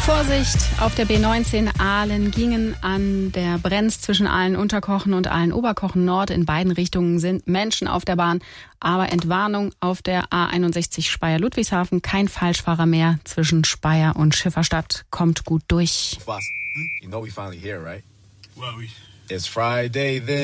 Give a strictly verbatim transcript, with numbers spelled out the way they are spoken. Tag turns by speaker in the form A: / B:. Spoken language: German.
A: Vorsicht, auf der B neunzehn Aalen gingen an der Brenz zwischen Aalen-Unterkochen und Aalen-Oberkochen Nord. In beiden Richtungen sind Menschen auf der Bahn. Aber Entwarnung auf der A einundsechzig Speyer-Ludwigshafen. Kein Falschfahrer mehr zwischen Speyer und Schifferstadt. Kommt gut durch.
B: Boss, you know we finally here, right?
C: Well, we...
B: It's Friday then.